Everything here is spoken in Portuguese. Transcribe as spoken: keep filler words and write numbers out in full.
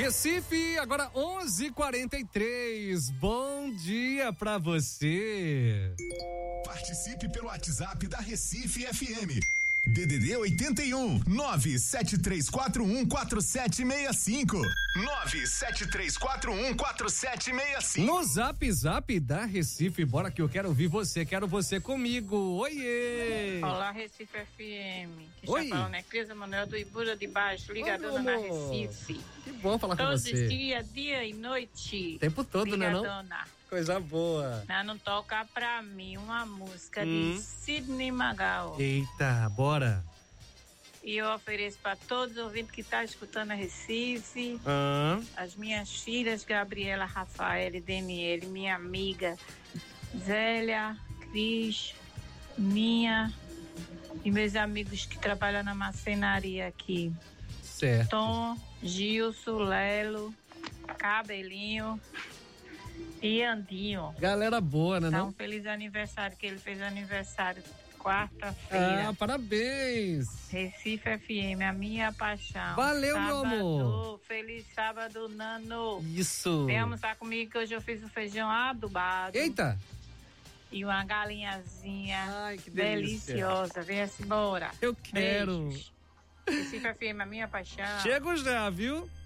Recife, agora onze e quarenta e três. Bom dia pra você. Participe pelo WhatsApp da Recife F M. D D D oitenta e um, nove sete três quatro um quatro sete seis cinco. nove sete três quatro um quatro sete seis cinco. No Zap Zap da Recife, bora que eu quero ouvir você, quero você comigo. Oiê! Olá, Recife F M. Que Oi. falando é Cris Manuel do Ibura de Baixo, ligadona Oi, na amor. Recife. Que bom falar com Todos você. os dias, dia e noite. O tempo todo, né, não? Ligadona. Coisa boa. Não, não toca pra mim uma música Hum. de Sidney Magal. Eita, bora. E eu ofereço pra todos os ouvintes que estão tá escutando a Recife. Ah. As minhas filhas, Gabriela, Rafael e Daniele, minha amiga Zélia, Cris, minha e meus amigos que trabalham na marcenaria aqui. Certo. Tom, Gilson, Lelo, Cabelinho e Andinho. Galera boa, né, Então, não? feliz aniversário, que ele fez aniversário quarta-feira. Ah, parabéns. Recife F M, a minha paixão. Valeu, sábado, meu amor. Feliz sábado, Nano. Isso. Vem almoçar comigo que hoje eu fiz o feijão adubado. Eita. E uma galinhazinha. Ai, que delícia. Deliciosa. Venha-se embora. Eu quero. Beijos. Recife F M, a minha paixão. Chego já, viu?